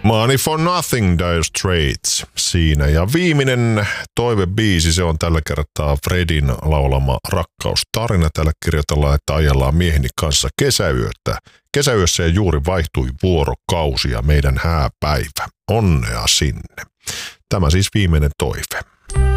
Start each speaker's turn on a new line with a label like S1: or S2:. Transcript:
S1: Money for Nothing, Dire Straits siinä. Ja viimeinen toivebiisi, se on tällä kertaa Fredin laulama rakkaustarina. Täällä kirjoitellaan, että ajellaan mieheni kanssa kesäyötä. Kesäyössä ja juuri vaihtui vuorokausi ja meidän hääpäivä. Onnea sinne. Tämä siis viimeinen toive.